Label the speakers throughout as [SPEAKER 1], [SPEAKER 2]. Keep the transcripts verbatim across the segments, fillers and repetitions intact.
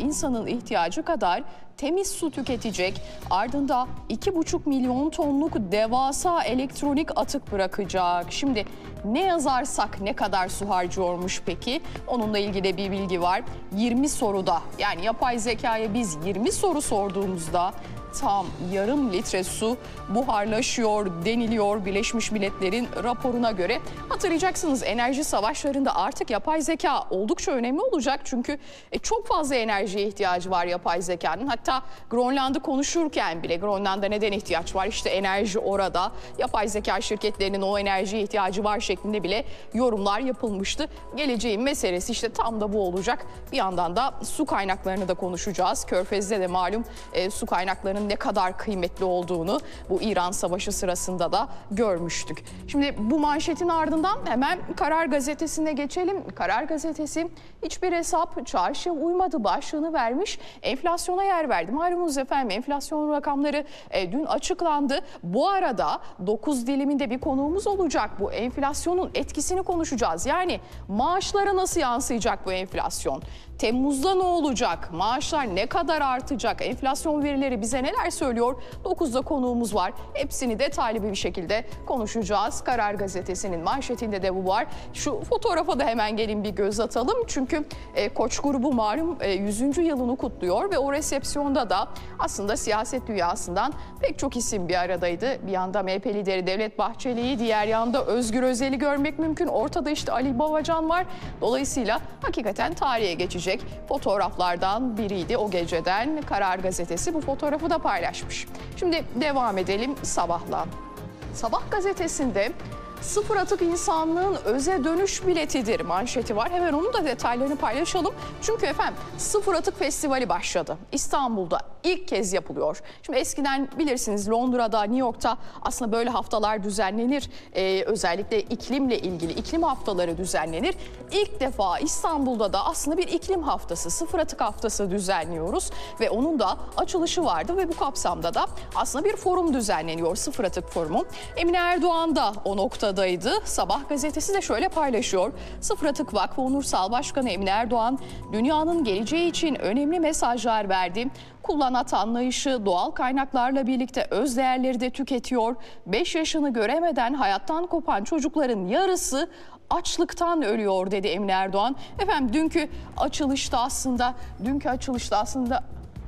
[SPEAKER 1] insanın ihtiyacı kadar temiz su tüketecek. Ardında iki buçuk milyon tonluk devasa elektronik atık bırakacak. Şimdi ne yazarsak ne kadar su harcıyormuş peki? Onunla ilgili bir bilgi var. yirmi soruda, yani yapay zekaya biz yirmi soru sorduğumuzda tam yarım litre su buharlaşıyor deniliyor Birleşmiş Milletler'in raporuna göre. Hatırlayacaksınız, enerji savaşlarında artık yapay zeka oldukça önemli olacak. Çünkü çok fazla enerjiye ihtiyacı var yapay zekanın. Hatta Grönland'ı konuşurken bile Grönland'a neden ihtiyaç var? İşte enerji orada. Yapay zeka şirketlerinin o enerjiye ihtiyacı var şeklinde bile yorumlar yapılmıştı. Geleceğin meselesi işte tam da bu olacak. Bir yandan da su kaynaklarını da konuşacağız. Körfez'de de malum e, su kaynaklarının ne kadar kıymetli olduğunu bu İran Savaşı sırasında da görmüştük. Şimdi bu manşetin ardından hemen Karar Gazetesi'ne geçelim. Karar Gazetesi hiçbir hesap çarşıya uymadı başlığını vermiş. Enflasyona yer verdi. Malumunuz efendim, enflasyon rakamları e, dün açıklandı. Bu arada dokuz diliminde bir konuğumuz olacak. Bu enflasyonun etkisini konuşacağız. Yani maaşlara nasıl yansıyacak bu enflasyon? Temmuz'da ne olacak? Maaşlar ne kadar artacak? Enflasyon verileri bize neler söylüyor? dokuzda konuğumuz var. Hepsini detaylı bir şekilde konuşacağız. Karar Gazetesi'nin manşetinde de bu var. Şu fotoğrafa da hemen gelin bir göz atalım. Çünkü e, Koç grubu malum e, yüzüncü yılını kutluyor ve o resepsiyonda da aslında siyaset dünyasından pek çok isim bir aradaydı. Bir yanda M H P lideri Devlet Bahçeli'yi, diğer yanda Özgür Özel'i görmek mümkün. Ortada işte Ali Babacan var. Dolayısıyla hakikaten tarihe geçecek fotoğraflardan biriydi o geceden. Karar Gazetesi bu fotoğrafı da paylaşmış. Şimdi devam edelim Sabah'la. Sabah gazetesinde sıfır atık insanlığın öze dönüş biletidir manşeti var. Hemen onun da detaylarını paylaşalım. Çünkü efendim sıfır atık festivali başladı. İstanbul'da ilk kez yapılıyor. Şimdi eskiden bilirsiniz Londra'da, New York'ta aslında böyle haftalar düzenlenir. Ee, özellikle iklimle ilgili iklim haftaları düzenlenir. İlk defa İstanbul'da da aslında bir iklim haftası, sıfır atık haftası düzenliyoruz. Ve onun da açılışı vardı ve bu kapsamda da aslında bir forum düzenleniyor, sıfır atık forumu. Emine Erdoğan da o noktada Daydı. Sabah gazetesi de şöyle paylaşıyor. Sıfır Atık Vakfı Onursal Başkanı Emine Erdoğan, dünyanın geleceği için önemli mesajlar verdi. Kullan at anlayışı doğal kaynaklarla birlikte öz değerleri de tüketiyor. beş yaşını göremeden hayattan kopan çocukların yarısı açlıktan ölüyor dedi Emine Erdoğan. Efendim dünkü açılışta aslında, dünkü açılışta aslında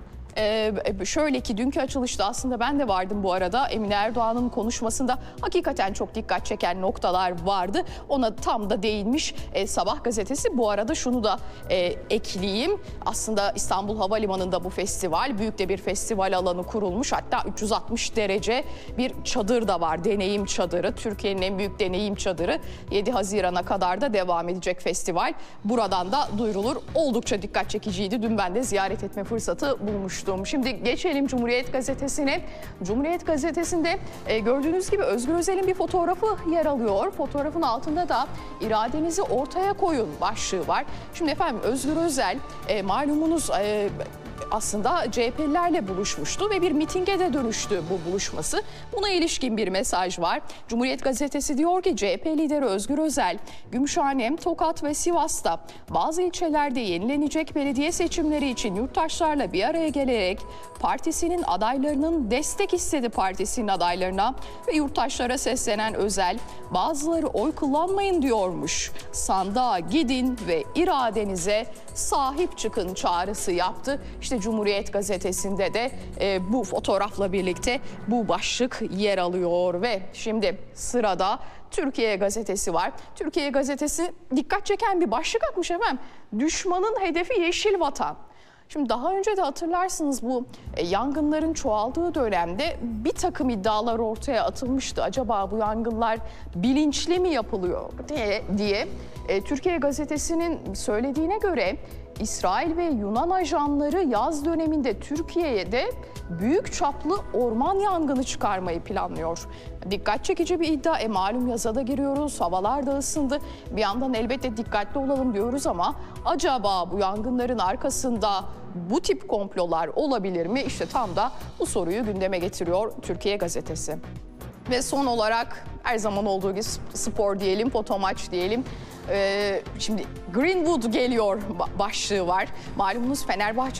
[SPEAKER 1] Ee, şöyle ki dünkü açılışta aslında ben de vardım bu arada. Emine Erdoğan'ın konuşmasında hakikaten çok dikkat çeken noktalar vardı. Ona tam da değinmiş e, Sabah gazetesi. Bu arada şunu da e, ekleyeyim. Aslında İstanbul Havalimanı'nda bu festival, büyük de bir festival alanı kurulmuş. Hatta üç yüz altmış derece bir çadır da var. Deneyim çadırı. Türkiye'nin en büyük deneyim çadırı. yedi Haziran'a kadar da devam edecek festival. Buradan da duyurulur. Oldukça dikkat çekiciydi. Dün ben de ziyaret etme fırsatı bulmuştum. Şimdi geçelim Cumhuriyet Gazetesi'ne. Cumhuriyet Gazetesi'nde e, gördüğünüz gibi Özgür Özel'in bir fotoğrafı yer alıyor. Fotoğrafın altında da iradenizi ortaya koyun başlığı var. Şimdi efendim Özgür Özel e, malumunuz e, aslında C H P'lilerle buluşmuştu ve bir mitinge de dönüştü bu buluşması. Buna ilişkin bir mesaj var. Cumhuriyet Gazetesi diyor ki C H P lideri Özgür Özel, Gümüşhane, Tokat ve Sivas'ta bazı ilçelerde yenilenecek belediye seçimleri için yurttaşlarla bir araya gelerek partisinin adaylarının destek istedi partisinin adaylarına ve yurttaşlara seslenen Özel, bazıları oy kullanmayın diyormuş. Sandığa gidin ve iradenize sahip çıkın çağrısı yaptı. İşte Cumhuriyet Gazetesi'nde de e, bu fotoğrafla birlikte bu başlık yer alıyor ve şimdi sırada Türkiye Gazetesi var. Türkiye Gazetesi dikkat çeken bir başlık atmış efendim. Düşmanın hedefi yeşil vatan. Şimdi daha önce de hatırlarsınız bu e, yangınların çoğaldığı dönemde bir takım iddialar ortaya atılmıştı. Acaba bu yangınlar bilinçli mi yapılıyor diye. diye. E, Türkiye Gazetesi'nin söylediğine göre İsrail ve Yunan ajanları yaz döneminde Türkiye'de büyük çaplı orman yangını çıkarmayı planlıyor. Dikkat çekici bir iddia. E malum yaza da giriyoruz, havalar da ısındı. Bir yandan elbette dikkatli olalım diyoruz ama acaba bu yangınların arkasında bu tip komplolar olabilir mi? İşte tam da bu soruyu gündeme getiriyor Türkiye Gazetesi. Ve son olarak her zaman olduğu gibi spor diyelim, foto maç diyelim. Ee, şimdi Greenwood geliyor başlığı var. Malumunuz Fenerbahçe